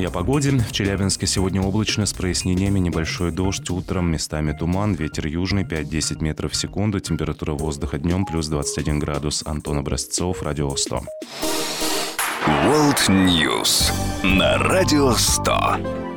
И о погоде. В Челябинске сегодня облачно с прояснениями, небольшой дождь, утром местами туман, ветер южный 5-10 метров в секунду, температура воздуха днем плюс 21 градус. Антон Образцов, Радио 100. World News на Радио 100.